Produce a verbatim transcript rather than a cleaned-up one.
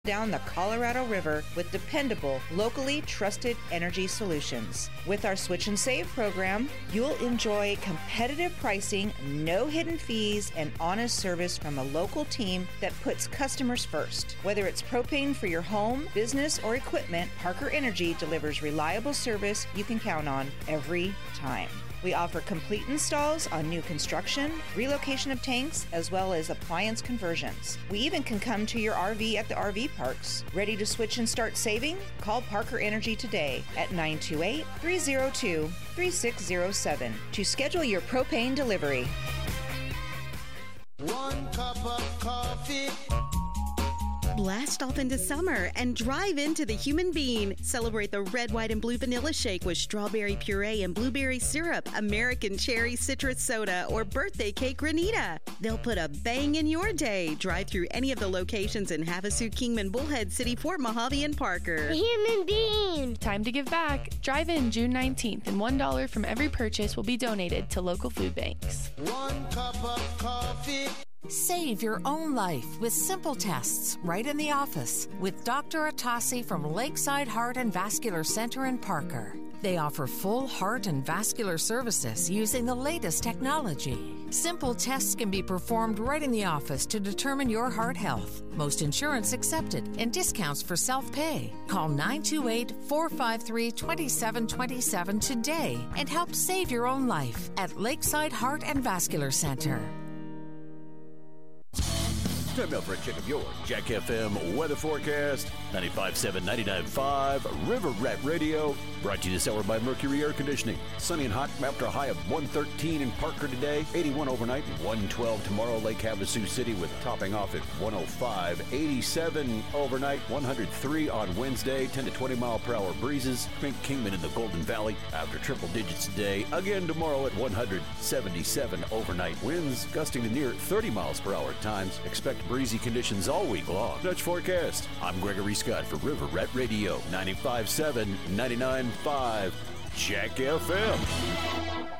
down the Colorado River with dependable, locally trusted energy solutions. With our Switch and Save program, you'll enjoy competitive pricing, no hidden fees, and honest service from a local team that puts customers first. Whether it's propane for your home, business, or equipment, Parker Energy delivers reliable service you can count on every time. We offer complete installs on new construction, relocation of tanks, as well as appliance conversions. We even can come to your R V at the R V parks. Ready to switch and start saving? Call Parker Energy today at nine two eight, three zero two, three six zero seven to schedule your propane delivery. One cup of coffee. Blast off into summer and drive into the Human Bean. Celebrate the red, white, and blue vanilla shake with strawberry puree and blueberry syrup, American cherry citrus soda, or birthday cake granita. They'll put a bang in your day. Drive through any of the locations in Havasu, Kingman, Bullhead City, Fort Mojave, and Parker. The Human Bean. Time to give back. Drive in June nineteenth, and one dollar from every purchase will be donated to local food banks. One cup of coffee. Save your own life with simple tests right in the office with Doctor Atassi from Lakeside Heart and Vascular Center in Parker. They offer full heart and vascular services using the latest technology. Simple tests can be performed right in the office to determine your heart health. Most insurance accepted and discounts for self-pay. Call nine two eight, four five three, two seven two seven today and help save your own life at Lakeside Heart and Vascular Center. Time now for a check of your Jack F M weather forecast. ninety-five point seven, ninety-nine point five, River Rat Radio. Brought to you this hour by Mercury Air Conditioning. Sunny and hot after a high of one thirteen in Parker today. eighty-one overnight, one twelve tomorrow. Lake Havasu City with topping off at one oh five. eighty-seven overnight, one oh three on Wednesday. ten to twenty mile per hour breezes. Pink Kingman in the Golden Valley after triple digits today. Again tomorrow at one seventy-seven overnight. Winds gusting to near thirty miles per hour at times. Expect breezy conditions all week long. Dutch forecast. I'm Gregory Scott for River Rat Radio. ninety-five point seven, ninety-nine point five, Jack F M.